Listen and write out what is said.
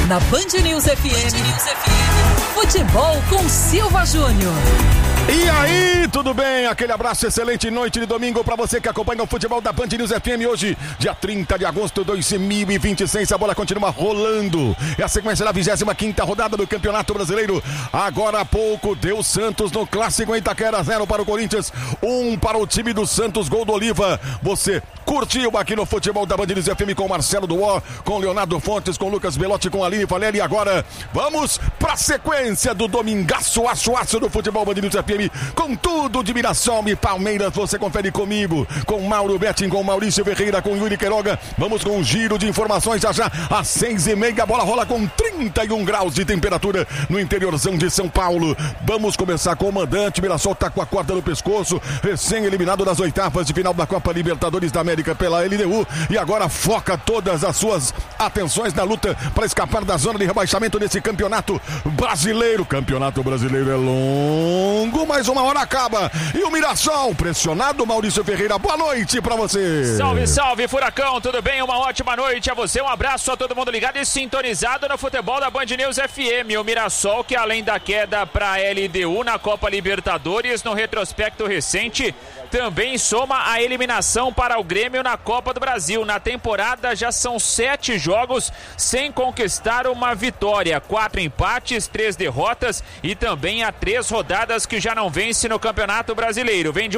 Na Band News FM, futebol com Silva Júnior. E aí, tudo bem? Aquele abraço, excelente noite de domingo para você que acompanha o futebol da Band News FM. Hoje, dia 30 de agosto de 2026, a bola continua rolando. É a sequência da 25ª rodada do Campeonato Brasileiro. Agora há pouco, deu Santos no Clássico em Itaquera, 0 para o Corinthians, 1 para o time do Santos, gol do Oliva. Você curtiu aqui no futebol da Band News FM com Marcelo Duó, com Leonardo Fontes, com Lucas Belotti, com Aline Valéria. E agora, vamos para a sequência do domingaço, aço do futebol Band News FM. Com tudo de Mirassol e Palmeiras, você confere comigo, com Mauro Betting, com Maurício Ferreira, com Yuri Queiroga. Vamos com um giro de informações já às 6h30. A bola rola com 31 graus de temperatura no interiorzão de São Paulo. Vamos começar com o mandante. Mirassol tá com a corda no pescoço, recém-eliminado das oitavas de final da Copa Libertadores da América pela LDU, e agora foca todas as suas atenções na luta para escapar da zona de rebaixamento desse campeonato brasileiro. Campeonato brasileiro é longo, mais uma hora acaba. E o Mirassol pressionado, Maurício Ferreira, boa noite pra você. Salve, salve, Furacão, tudo bem? Uma ótima noite a você, um abraço a todo mundo ligado e sintonizado no futebol da Band News FM. O Mirassol, que além da queda pra LDU na Copa Libertadores, no retrospecto recente, também soma a eliminação para o Grêmio na Copa do Brasil. Na temporada já são 7 jogos sem conquistar uma vitória, 4 empates, 3 derrotas e também há 3 rodadas que já não vence no Campeonato Brasileiro. Vem de